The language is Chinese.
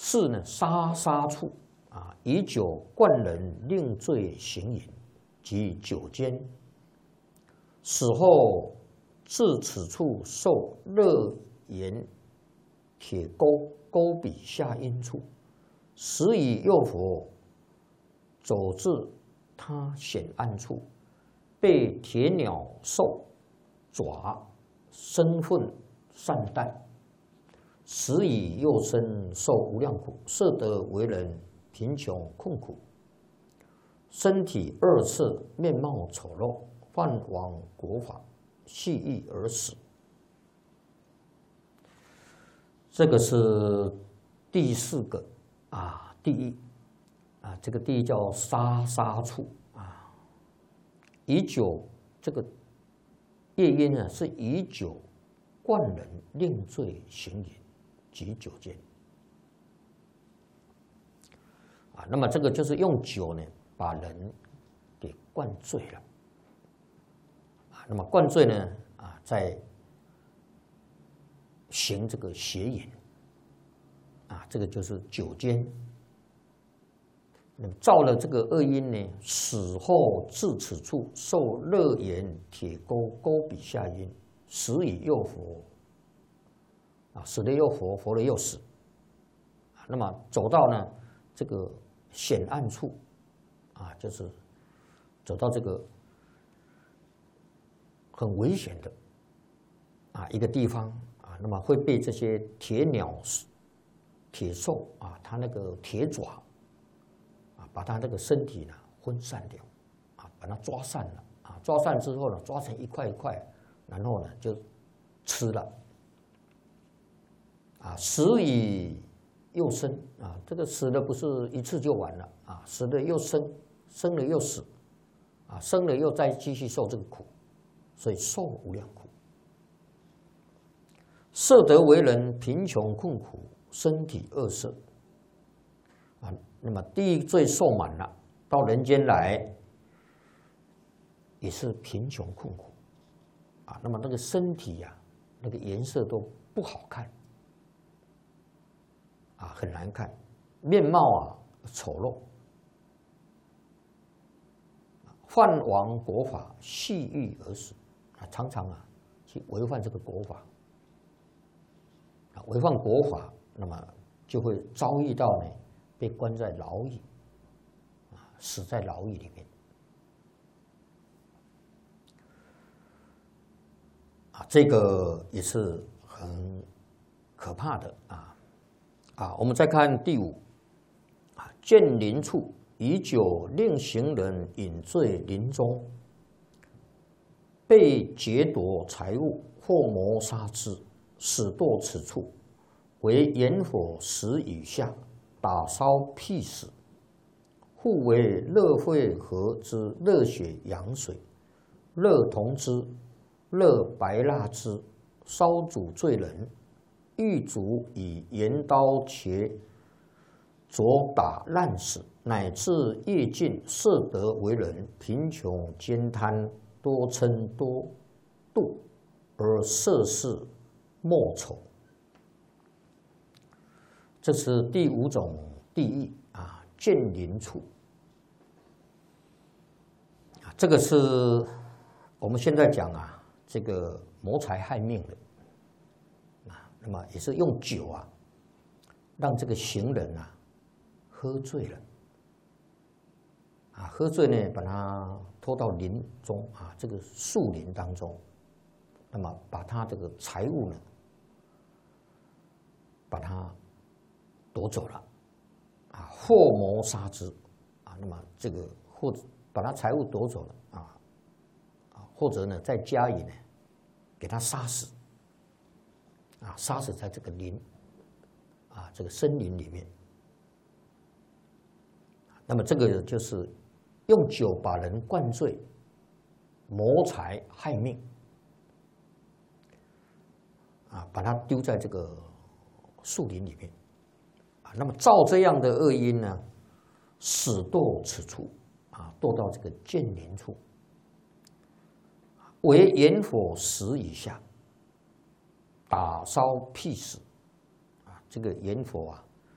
是呢杀处啊，以酒灌人，令醉行淫，即酒奸。死后至此处受热盐铁钩笔下阴处，时以诱佛走至他险暗处，被铁鸟兽爪生粪散弹，时以幼身受无量苦，色得为人贫穷困苦，身体二次面貌丑陋，犯亡国法，系狱而死。这个是第四个地狱这个地狱叫杀处以酒这个业因呢，是以酒灌人，令醉行淫，即酒奸那么这个就是用酒呢把人给灌醉了那么灌醉呢在行这个邪淫这个就是酒奸。那么造了这个恶因呢，死后至此处受热盐铁钩笔下阴，死以诱佛死了又活，活了又死那么走到呢这个险暗处就是走到这个很危险的一个地方那么会被这些铁鸟、铁兽它那个铁爪把它这个身体呢分散掉把它抓散了抓散之后呢，抓成一块一块，然后呢就吃了死以又生这个死的不是一次就完了死了又生，生了又死生了又再继续受这个苦，所以受无量苦。色得为人贫穷困苦，身体恶色那么地狱罪受满了，到人间来也是贫穷困苦那么那个身体那个颜色都不好看很难看，面貌丑陋，犯亡国法，系狱而死常常去违反这个国法违反国法，那么就会遭遇到呢被关在牢狱死在牢狱里面这个也是很可怕的我们再看第五见林处，以酒令行人饮醉林中，被劫夺财物，或谋杀之，死堕此处，为炎火10以下，打烧辟死，复为热沸合之热血羊水，热铜汁，热白蜡汁，烧煮罪人，狱卒以盐刀切啄打烂死，乃至夜尽，色得为人贫穷兼贪，多嗔多妒，而色事莫丑。这是第五种地狱见林处这个是我们现在讲这个谋财害命的那么也是用酒让这个行人喝醉了喝醉呢，把他拖到林中这个树林当中，那么把他这个财物呢，把他夺走了或谋杀之那么这个或者把他财物夺走了或者呢再加以呢给他杀死杀死在这个林这个森林里面。那么这个就是用酒把人灌醉，谋财害命把他丢在这个树林里面那么造这样的恶因呢，死堕此处堕到这个见林处，为炎火10以下，打烧辟死这个炎火